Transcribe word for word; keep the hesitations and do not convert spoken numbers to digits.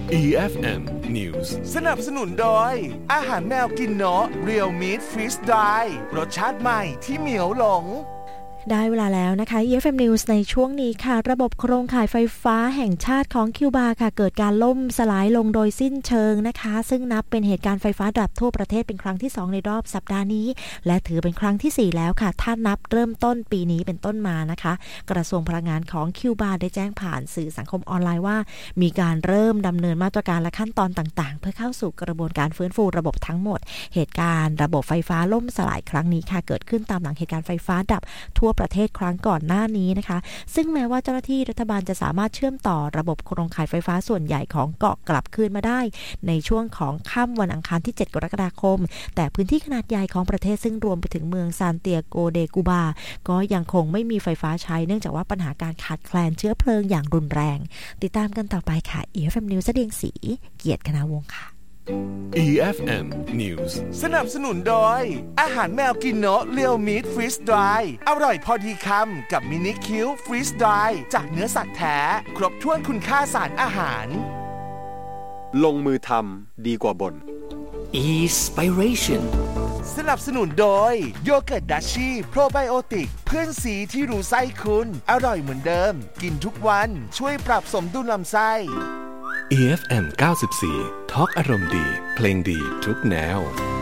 อี เอฟ เอ็ม News สนับสนุนโดยอาหารแมวกินเนาะ Real Meat Freeze Dry รสชาติใหม่ที่เหมียวหลงได้เวลาแล้วนะคะ อี เอฟ เอ็ม News ในช่วงนี้ค่ะระบบโครงข่ายไฟฟ้าแห่งชาติของคิวบาค่ะเกิดการล่มสลายลงโดยสิ้นเชิงนะคะซึ่งนับเป็นเหตุการณ์ไฟฟ้าดับทั่วประเทศเป็นครั้งที่สองในรอบสัปดาห์นี้และถือเป็นครั้งที่สี่แล้วค่ะถ้านับเริ่มต้นปีนี้เป็นต้นมานะคะกระทรวงพลังงานของคิวบาได้แจ้งผ่านสื่อสังคมออนไลน์ว่ามีการเริ่มดำเนินมาตรการและขั้นตอนต่างๆเพื่อเข้าสู่กระบวนการฟื้นฟูระบบทั้งหมดเหตุการณ์ระบบไฟฟ้าล่มสลายครั้งนี้ค่ะเกิดขึ้นตามหลังเหตุการณ์ไฟฟ้าดับทั่วประเทศครั้งก่อนหน้านี้นะคะซึ่งแม้ว่าเจ้าหน้าที่รัฐบาลจะสามารถเชื่อมต่อระบบโครงข่ายไฟฟ้าส่วนใหญ่ของเกาะกลับคืนมาได้ในช่วงของค่ำวันอังคารที่เจ็ดกรกฎาคมแต่พื้นที่ขนาดใหญ่ของประเทศซึ่งรวมไปถึงเมืองซานเตียโกเดกูบาก็ยังคงไม่มีไฟฟ้าใช้เนื่องจากว่าปัญหาการขาดแคลนเชื้อเพลิงอย่างรุนแรงติดตามกันต่อไปค่ะ อี เอฟ เอ็ม News เดียงศรีเกียรติคณาวงศ์ค่ะอี เอฟ เอ็ม News สนับสนุนโดยอาหารแมวกินเนาะ Real Meat Freeze Dry อร่อยพอดีคำกับมินิคิว Freeze Dry จากเนื้อสัตว์แท้ครบถ้วนคุณค่าสารอาหารลงมือทำดีกว่าบ่น Inspiration สนับสนุนโดยโยเกิร์ตดัชชี่โปรไบโอติกเพื่อนสีที่รู้ไส้คุณอร่อยเหมือนเดิมกินทุกวันช่วยปรับสมดุลลำไส้อี เอฟ เอ็ม เก้าสิบสี่ ทอล์กอารมณ์ดีเพลงดีทุกแนว